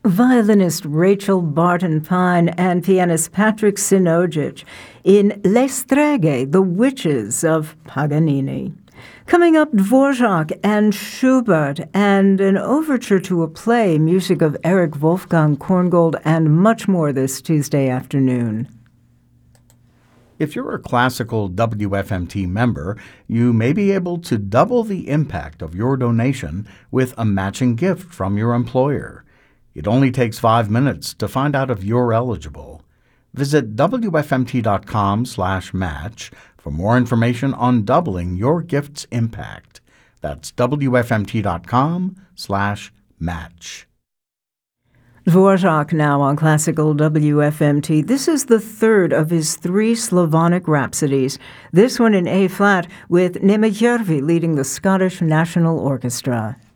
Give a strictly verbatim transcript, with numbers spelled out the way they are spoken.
Violinist Rachel Barton Pine and pianist Patrick Sinojic in Le Streghe, The Witches of Paganini. Coming up, Dvorak and Schubert and an overture to a play, music of Eric Wolfgang Korngold, and much more this Tuesday afternoon. If you're a classical W F M T member, you may be able to double the impact of your donation with a matching gift from your employer. It only takes five minutes to find out if you're eligible. Visit W F M T dot com slash match for more information on doubling your gift's impact. That's W F M T dot com slash match. Dvorak now on Classical W F M T. This is the third of his three Slavonic Rhapsodies, this one in A-flat with Nemejärvi leading the Scottish National Orchestra.